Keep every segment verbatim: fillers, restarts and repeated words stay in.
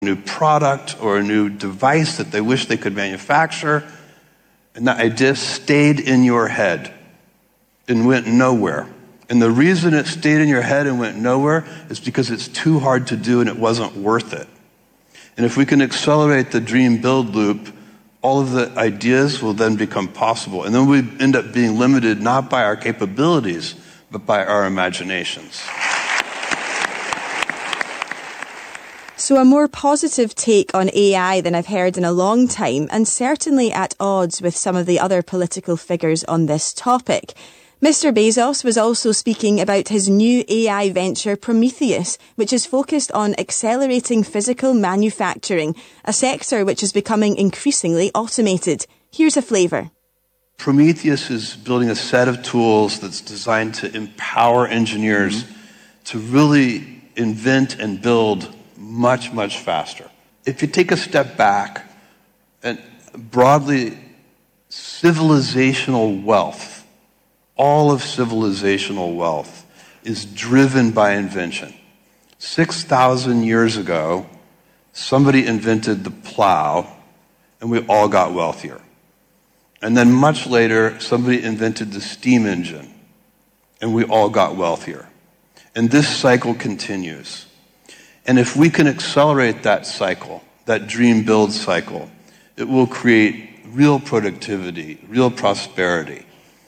new product or a new device that they wish they could manufacture, and that idea stayed in your head and went nowhere. And the reason it stayed in your head and went nowhere is because it's too hard to do and it wasn't worth it. And if we can accelerate the dream build loop, all of the ideas will then become possible. And then we end up being limited not by our capabilities, but by our imaginations. So a more positive take on A I than I've heard in a long time, and certainly at odds with some of the other political figures on this topic. Mister Bezos was also speaking about his new A I venture Prometheus, which is focused on accelerating physical manufacturing, a sector which is becoming increasingly automated. Here's a flavour. Prometheus is building a set of tools that's designed to empower engineers mm-hmm. to really invent and build much, much faster. If you take a step back, and broadly, civilizational wealth, all of civilizational wealth is driven by invention. six thousand years ago, somebody invented the plow, and we all got wealthier. And then much later, somebody invented the steam engine, and we all got wealthier. And this cycle continues. And if we can accelerate that cycle, that dream build cycle, it will create real productivity, real prosperity.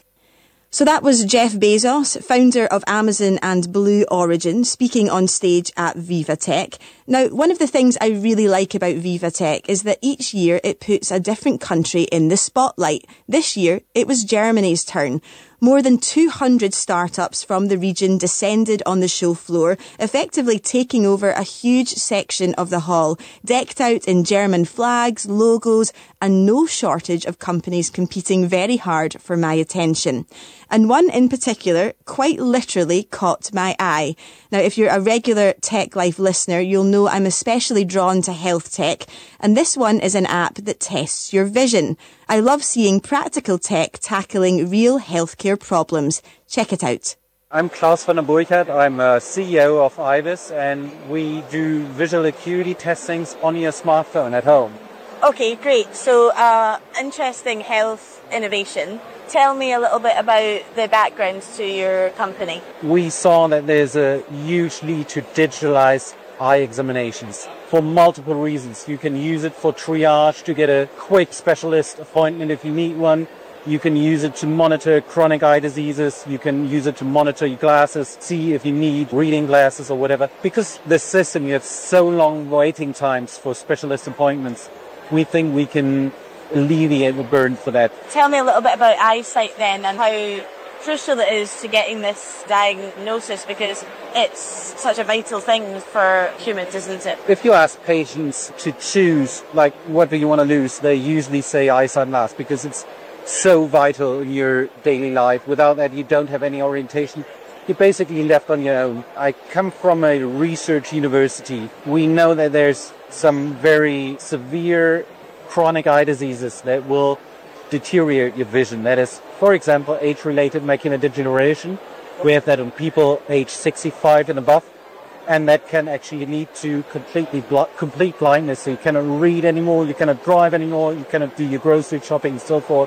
So that was Jeff Bezos, founder of Amazon and Blue Origin, speaking on stage at VivaTech. Now, one of the things I really like about VivaTech is that each year it puts a different country in the spotlight. This year, it was Germany's turn. More than two hundred startups from the region descended on the show floor, effectively taking over a huge section of the hall, decked out in German flags, logos, and no shortage of companies competing very hard for my attention. And one in particular quite literally caught my eye. Now, if you're a regular Tech Life listener, you'll know I'm especially drawn to health tech, and this one is an app that tests your vision. I love seeing practical tech tackling real healthcare problems. Check it out. I'm Klaus van der Burchard. I'm a C E O of IVIS, and we do visual acuity testings on your smartphone at home. Okay, great. So, uh, interesting health innovation. Tell me a little bit about the background to your company. We saw that there's a huge need to digitalize eye examinations for multiple reasons. You can use it for triage to get a quick specialist appointment if you need one. You can use it to monitor chronic eye diseases. You can use it to monitor your glasses, see if you need reading glasses or whatever. Because the system, you have so long waiting times for specialist appointments, we think we can alleviate the burden for that. Tell me a little bit about eyesight then, and how crucial it is to getting this diagnosis, because it's such a vital thing for humans, isn't it? If you ask patients to choose, like, what do you want to lose, they usually say eyesight last, because it's so vital in your daily life. Without that, you don't have any orientation. You're basically left on your own. I come from a research university. We know that there's some very severe chronic eye diseases that will deteriorate your vision. That is, for example, age-related macular degeneration. We have that on people age sixty-five and above, and that can actually lead to completely bl- complete blindness. So you cannot read anymore, you cannot drive anymore, you cannot do your grocery shopping and so forth.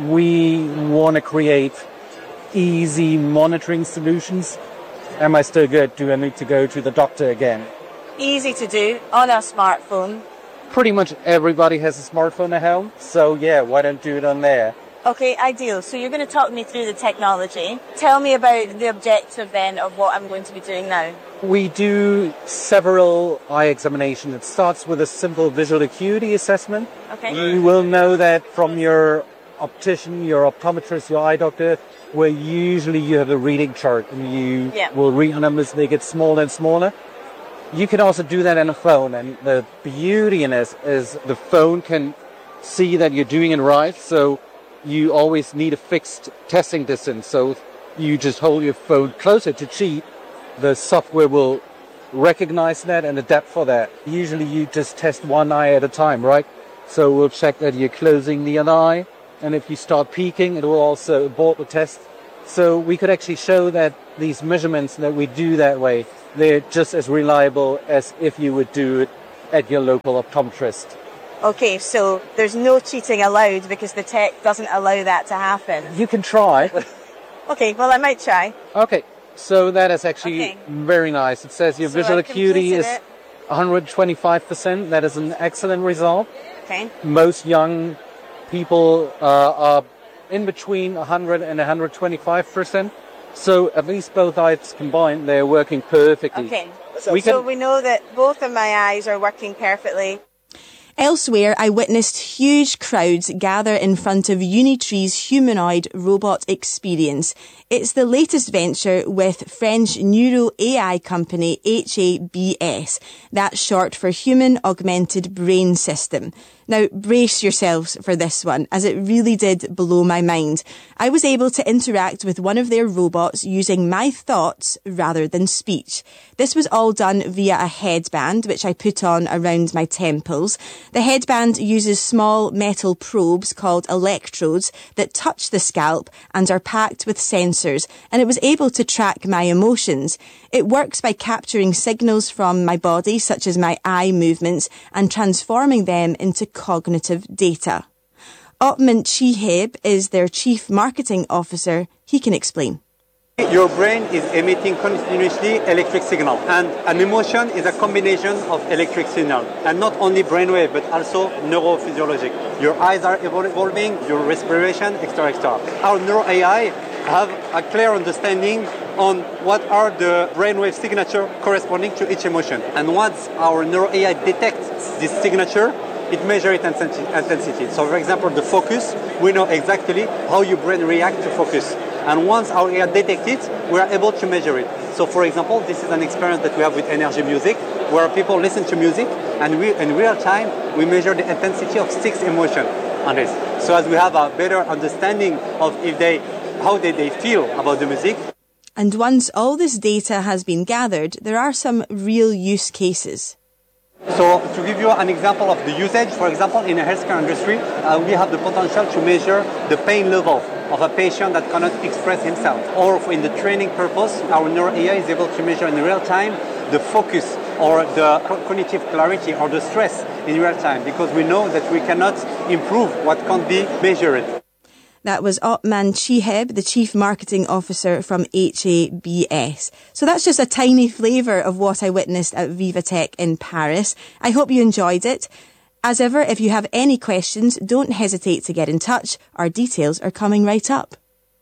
We want to create easy monitoring solutions. Am I still good? Do I need to go to the doctor again? Easy to do on a smartphone. Pretty much everybody has a smartphone at home, so yeah, why don't do it on there? Okay, ideal. So you're going to talk me through the technology. Tell me about the objective then of what I'm going to be doing now. We do several eye examinations. It starts with a simple visual acuity assessment. Okay. You will know that from your optician, your optometrist, your eye doctor, where usually you have a reading chart and you yeah. will read numbers, they get smaller and smaller. You can also do that on a phone, and the beauty in this is the phone can see that you're doing it right, so you always need a fixed testing distance. So you just hold your phone closer to cheat. The software will recognize that and adapt for that. Usually you just test one eye at a time, right? So we'll check that you're closing the other eye, and if you start peeking, it will also abort the test. So we could actually show that these measurements that we do that way, they're just as reliable as if you would do it at your local optometrist. Okay, so there's no cheating allowed because the tech doesn't allow that to happen. You can try. Okay, well, I might try. Okay, so that is actually Okay. very nice. It says your So visual I've acuity completed is it. one hundred twenty-five percent. That is an excellent result. Okay. Most young people uh, are in between one hundred and one hundred twenty-five percent. So at least both eyes combined, they're working perfectly. Okay. We So can, we know that both of my eyes are working perfectly. Elsewhere, I witnessed huge crowds gather in front of Unitree's humanoid robot experience. It's the latest venture with French neuro A I company H A B S. That's short for Human Augmented Brain System. Now, brace yourselves for this one, as it really did blow my mind. I was able to interact with one of their robots using my thoughts rather than speech. This was all done via a headband, which I put on around my temples. The headband uses small metal probes called electrodes that touch the scalp and are packed with sensors, and it was able to track my emotions. It works by capturing signals from my body, such as my eye movements, and transforming them into cognitive data. Otman Chiheb is their chief marketing officer. He can explain. Your brain is emitting continuously electric signal, and an emotion is a combination of electric signal, and not only brainwave but also neurophysiologic. Your eyes are evolving, your respiration, et cetera, et cetera. Our neuro A I have a clear understanding on what are the brainwave signature corresponding to each emotion. And once our neuro A I detects this signature, it measures its intensity. So, for example, the focus, we know exactly how your brain reacts to focus. And once our A I detects it, we are able to measure it. So, for example, this is an experience that we have with Energy Music, where people listen to music, and we, in real time, we measure the intensity of six emotions on this. So as we have a better understanding of if they, how they, they feel about the music. And once all this data has been gathered, there are some real use cases. So to give you an example of the usage, for example, in the healthcare industry, uh, we have the potential to measure the pain level of a patient that cannot express himself. Or in the training purpose, our neuro A I is able to measure in real time the focus or the cognitive clarity or the stress in real time, because we know that we cannot improve what can't be measured. That was Otman Chiheb, the Chief Marketing Officer from H A B S. So that's just a tiny flavour of what I witnessed at VivaTech in Paris. I hope you enjoyed it. As ever, if you have any questions, don't hesitate to get in touch. Our details are coming right up.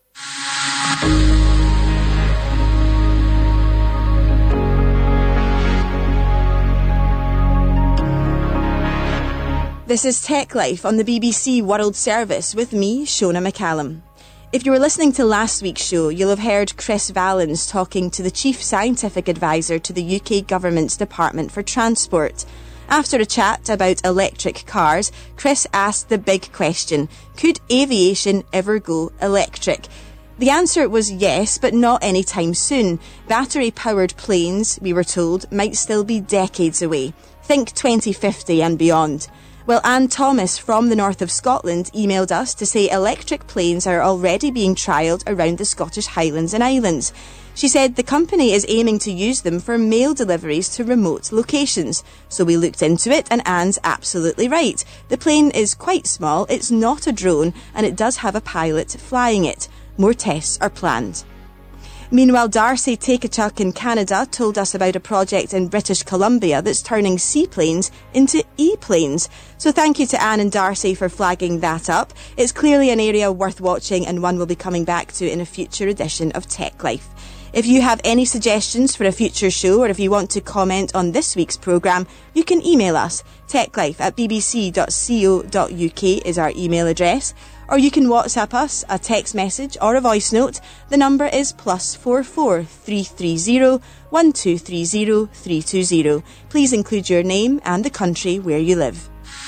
This is Tech Life on the B B C World Service with me, Shona McCallum. If you were listening to last week's show, you'll have heard Chris Valens talking to the Chief Scientific Advisor to the U K Government's Department for Transport. After a chat about electric cars, Chris asked the big question, could aviation ever go electric? The answer was yes, but not anytime soon. Battery-powered planes, we were told, might still be decades away. Think twenty fifty and beyond. Well, Anne Thomas from the north of Scotland emailed us to say electric planes are already being trialled around the Scottish Highlands and Islands. She said the company is aiming to use them for mail deliveries to remote locations. So we looked into it, and Anne's absolutely right. The plane is quite small, it's not a drone, and it does have a pilot flying it. More tests are planned. Meanwhile, Darcy Takachuk in Canada told us about a project in British Columbia that's turning seaplanes into e-planes. So thank you to Anne and Darcy for flagging that up. It's clearly an area worth watching and one we'll be coming back to in a future edition of Tech Life. If you have any suggestions for a future show, or if you want to comment on this week's programme, you can email us. techlife at bbc dot co dot uk is our email address. Or you can WhatsApp us a text message or a voice note. The number is plus four four three three zero one two three zero three two zero. Please include your name and the country where you live.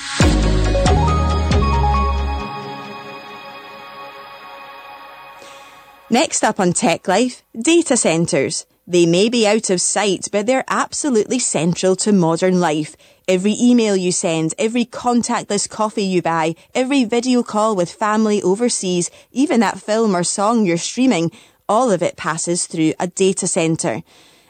Next up on Tech Life, data centres. They may be out of sight, but they're absolutely central to modern life. Every email you send, every contactless coffee you buy, every video call with family overseas, even that film or song you're streaming, all of it passes through a data centre.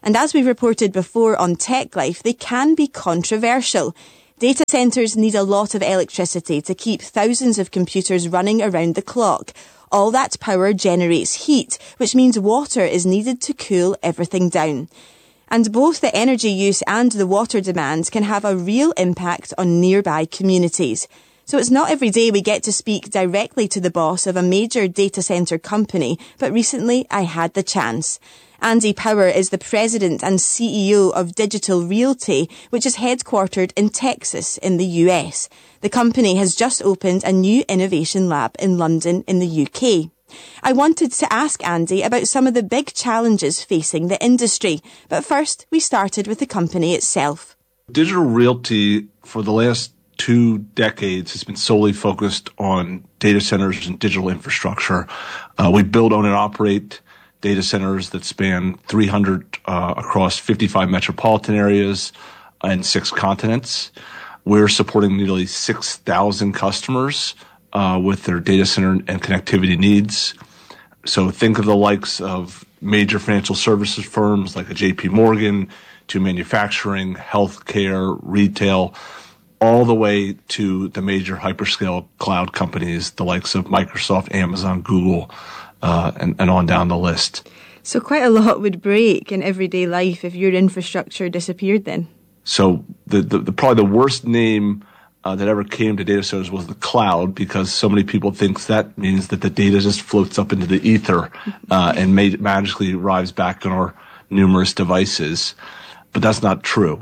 And as we reported before on Tech Life, they can be controversial. Data centres need a lot of electricity to keep thousands of computers running around the clock. All that power generates heat, which means water is needed to cool everything down. And both the energy use and the water demands can have a real impact on nearby communities. So it's not every day we get to speak directly to the boss of a major data centre company, but recently I had the chance. Andy Power is the president and C E O of Digital Realty, which is headquartered in Texas in the U S. The company has just opened a new innovation lab in London in the U K. I wanted to ask Andy about some of the big challenges facing the industry, but first we started with the company itself. Digital Realty for the last two decades has been solely focused on data centers and digital infrastructure. Uh, we build, own, and operate data centers that span three hundred uh, across fifty-five metropolitan areas and six continents. We're supporting nearly six thousand customers uh, with their data center and connectivity needs. So think of the likes of major financial services firms like a J P Morgan, to manufacturing, healthcare, retail, all the way to the major hyperscale cloud companies, the likes of Microsoft, Amazon, Google, uh, and, and on down the list. So quite a lot would break in everyday life if your infrastructure disappeared then. So the, the, the probably the worst name uh, that ever came to data centers was the cloud, because so many people think that means that the data just floats up into the ether uh, and made, magically arrives back on our numerous devices. But that's not true.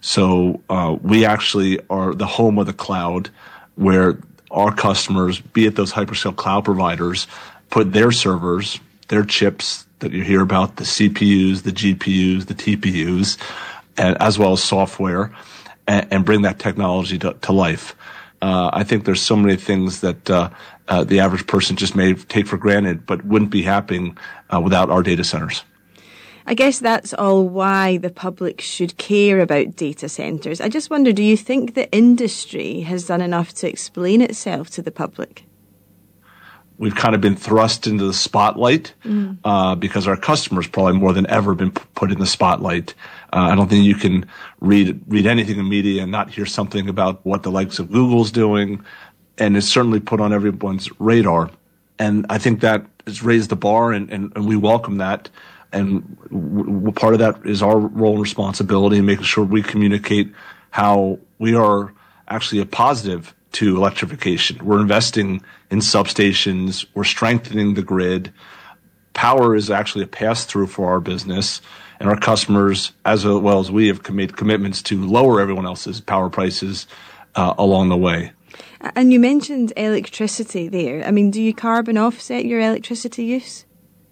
So uh, we actually are the home of the cloud, where our customers, be it those hyperscale cloud providers, put their servers, their chips that you hear about, the C P Us, the G P Us, the T P Us, and as well as software, and, and bring that technology to, to life. Uh, I think there's so many things that uh, uh, the average person just may take for granted, but wouldn't be happening uh, without our data centers. I guess that's all why the public should care about data centres. I just wonder, do you think the industry has done enough to explain itself to the public? We've kind of been thrust into the spotlight mm. uh, because our customers probably more than ever been p- put in the spotlight. Uh, I don't think you can read read anything in media and not hear something about what the likes of Google's doing, and it's certainly put on everyone's radar. And I think that has raised the bar, and, and, and we welcome that. And w- w- part of that is our role and responsibility in making sure we communicate how we are actually a positive to electrification. We're investing in substations. We're strengthening the grid. Power is actually a pass-through for our business, and our customers, as well as we, have made commitments to lower everyone else's power prices uh, along the way. And you mentioned electricity there. I mean, do you carbon offset your electricity use?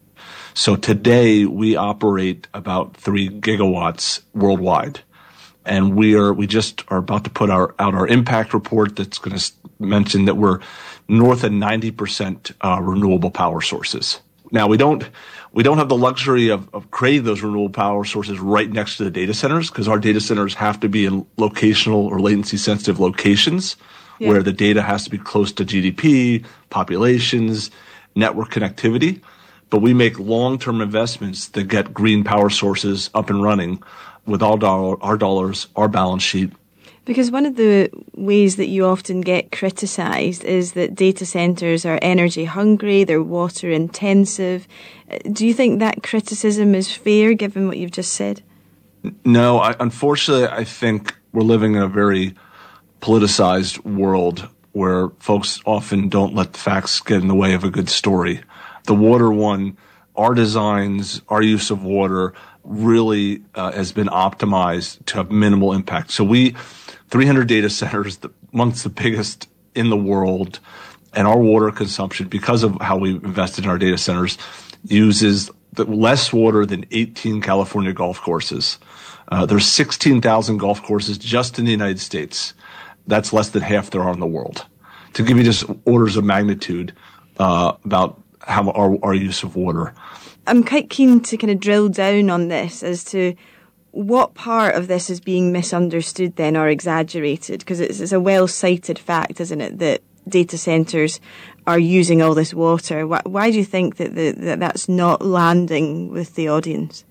So today we operate about three gigawatts worldwide. And we are, we just are about to put our, out our impact report that's going to mention that we're north of ninety percent uh, renewable power sources. Now we don't, we don't have the luxury of, of creating those renewable power sources right next to the data centers, because our data centers have to be in locational or latency sensitive locations yeah. where the data has to be close to G D P, populations, network connectivity. But we make long-term investments that get green power sources up and running with all dollar, our dollars, our balance sheet. Because one of the ways that you often get criticised is that data centres are energy hungry, they're water intensive. Do you think that criticism is fair, given what you've just said? No, I, unfortunately, I think we're living in a very politicized world where folks often don't let the facts get in the way of a good story. The water one, our designs, our use of water really uh, has been optimized to have minimal impact. So we, three hundred data centers, the, amongst the biggest in the world, and our water consumption, because of how we invested in our data centers, uses the, less water than eighteen California golf courses. Uh, there's sixteen thousand golf courses just in the United States. That's less than half there are in the world. To give you just orders of magnitude uh, about how our, our use of water. I'm quite keen to kind of drill down on this as to what part of this is being misunderstood then or exaggerated, because it's, it's a well-cited fact, isn't it, that data centres are using all this water. Why, why do you think that, the, that that's not landing with the audience?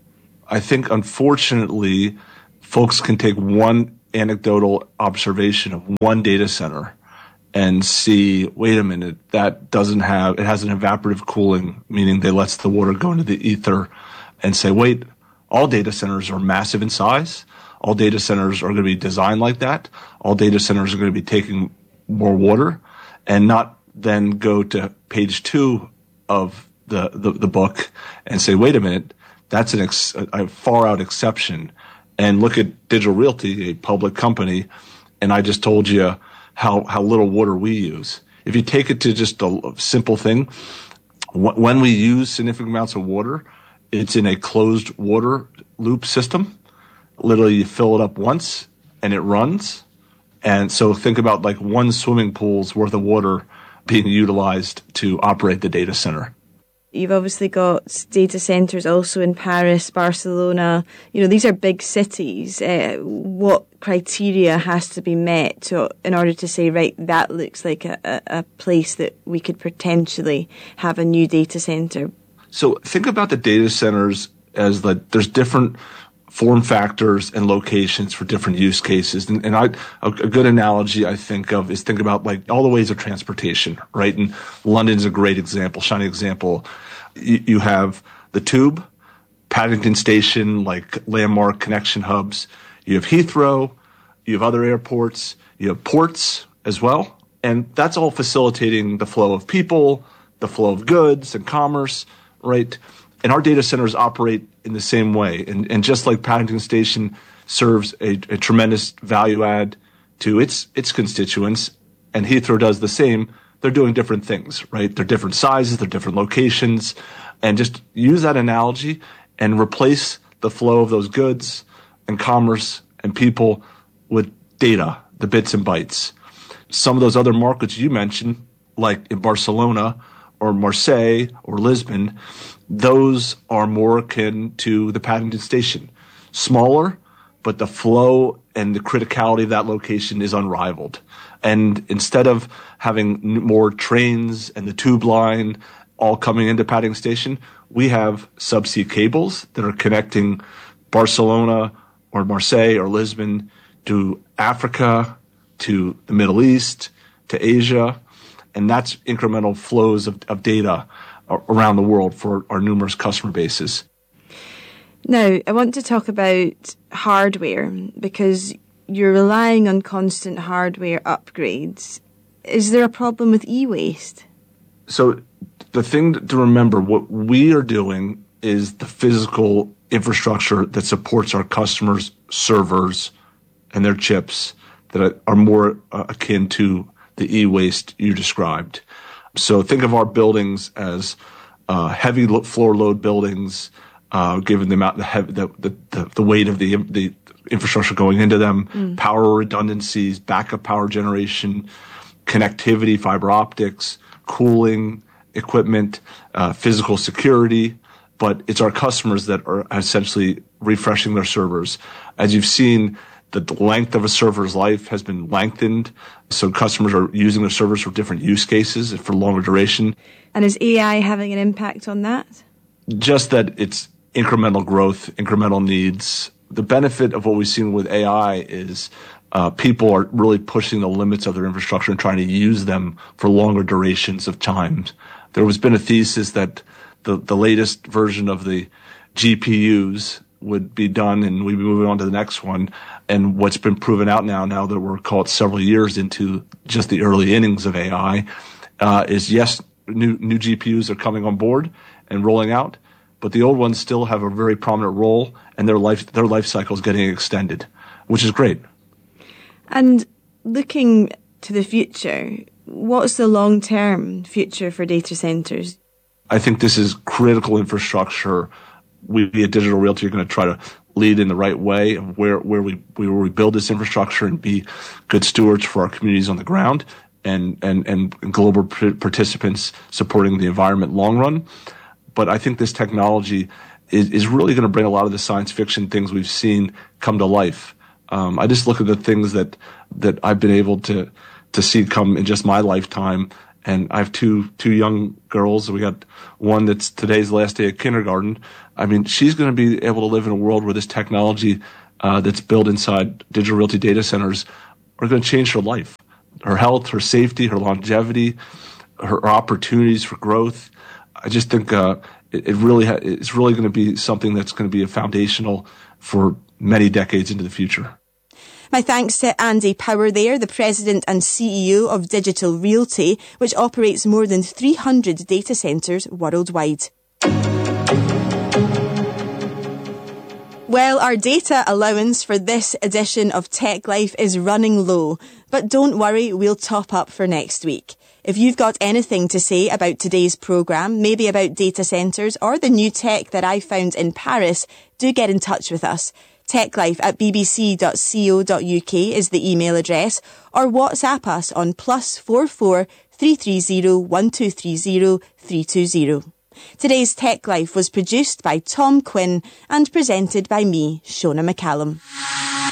I think, unfortunately, folks can take one anecdotal observation of one data center and see, wait a minute, that doesn't have, it has an evaporative cooling, meaning they lets the water go into the ether, and say, wait, all data centers are massive in size. All data centers are going to be designed like that. All data centers are going to be taking more water, and not then go to page two of the, the, the book and say, wait a minute, that's an ex- a far out exception. And look at Digital Realty, a public company, and I just told you how, how little water we use. If you take it to just a simple thing, wh- when we use significant amounts of water, it's in a closed water loop system. Literally, you fill it up once and it runs. And so think about like one swimming pool's worth of water being utilized to operate the data center. You've obviously got data centres also in Paris, Barcelona. You know, these are big cities. Uh, what criteria has to be met to, in order to say, right, that looks like a, a, a place that we could potentially have a new data centre? So think about the data centers as like there's different form factors and locations for different use cases. And, and I, a, a good analogy I think of is think about like all the ways of transportation, right? And London's a great example, shining example. You, you have the Tube, Paddington Station, like landmark connection hubs. You have Heathrow, you have other airports, you have ports as well. And that's all facilitating the flow of people, the flow of goods and commerce, right? And our data centers operate in the same way. And, and just like Paddington Station serves a, a tremendous value add to its its constituents, and Heathrow does the same, they're doing different things, right? They're different sizes, they're different locations. And just use that analogy and replace the flow of those goods and commerce and people with data, the bits and bytes. Some of those other markets you mentioned, like in Barcelona or Marseille or Lisbon, those are more akin to the Paddington Station. Smaller, but the flow and the criticality of that location is unrivaled. And instead of having more trains and the tube line all coming into Paddington Station, we have subsea cables that are connecting Barcelona or Marseille or Lisbon to Africa, to the Middle East, to Asia. And that's incremental flows of, of data around the world for our numerous customer bases. Now, I want to talk about hardware because you're relying on constant hardware upgrades. Is there a problem with e-waste? So the thing to remember, what we are doing is the physical infrastructure that supports our customers' servers and their chips that are more uh, akin to the e-waste you described. So think of our buildings as uh, heavy lo- floor load buildings, uh, given the amount, the, heavy, the, the the weight of the the infrastructure going into them, mm. power redundancies, backup power generation, connectivity, fiber optics, cooling equipment, uh, physical security. But it's our customers that are essentially refreshing their servers. As you've seen, the length of a server's life has been lengthened. So customers are using their servers for different use cases for longer duration. And is A I having an impact on that? Just that it's incremental growth, incremental needs. The benefit of what we've seen with A I is uh, people are really pushing the limits of their infrastructure and trying to use them for longer durations of time. There has been a thesis that the, the latest version of the G P Us would be done and we'd be moving on to the next one. And what's been proven out now, now that we're called several years into just the early innings of A I, uh, is yes, new new G P Us are coming on board and rolling out, but the old ones still have a very prominent role, and their life their life cycle is getting extended, which is great. And looking to the future, what's the long-term future for data centers? I think this is critical infrastructure. We at Digital Realty are going to try to lead in the right way of where, where we where we build this infrastructure and be good stewards for our communities on the ground and and and global participants supporting the environment long run. But I think this technology is, is really going to bring a lot of the science fiction things we've seen come to life. Um, I just look at the things that that I've been able to to see come in just my lifetime, And I have two two young girls. We got one that's today's last day of kindergarten. I mean, she's going to be able to live in a world where this technology uh, that's built inside Digital Realty data centers are going to change her life, her health, her safety, her longevity, her opportunities for growth. I just think uh, it, it really ha- it's really going to be something that's going to be a foundational for many decades into the future. My thanks to Andy Power there, the President and C E O of Digital Realty, which operates more than three hundred data centres worldwide. Well, our data allowance for this edition of Tech Life is running low, but don't worry, we'll top up for next week. If you've got anything to say about today's programme, maybe about data centres or the new tech that I found in Paris, do get in touch with us. techlife at b b c dot co dot u k is the email address, or WhatsApp us on plus four four three three zero one two three zero three two zero. Today's Tech Life was produced by Tom Quinn and presented by me, Shona McCallum.